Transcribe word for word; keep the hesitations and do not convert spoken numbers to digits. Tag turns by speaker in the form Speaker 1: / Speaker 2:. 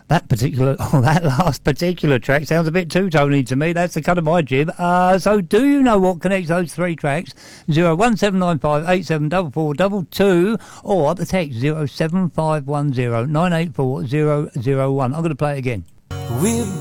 Speaker 1: That particular, oh, that last particular track sounds a bit too Tony to me. That's the cut of my jib. Uh, so do you know what connects those three tracks? Zero one seven nine five eight seven double four double two, or the text zero seven five one zero nine eight four zero zero one. I'm going to play it again.
Speaker 2: We're